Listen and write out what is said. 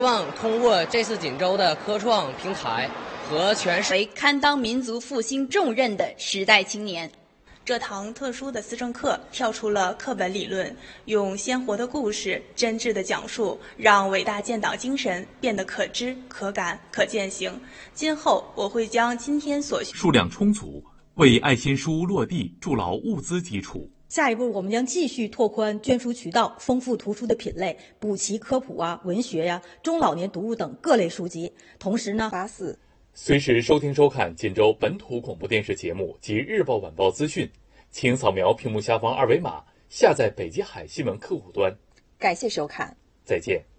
希望通过这次锦州的科创平台和全市为堪当民族复兴重任的时代青年。 这堂特殊的思政课跳出了课本理论，用鲜活的故事真挚的讲述，让伟大建党精神变得可知、可感、可践行。今后我会将今天所数量充足，为爱心书屋落地筑牢物资基础。 下一步，我们将继续拓宽捐书渠道，丰富图书的品类，补齐科普文学中老年读物等各类书籍。同时呢，84 随时收听收看锦州本土广播电视节目及日报晚报资讯，请扫描屏幕下方二维码，下载北极海新闻客户端。 感谢收看， 再见。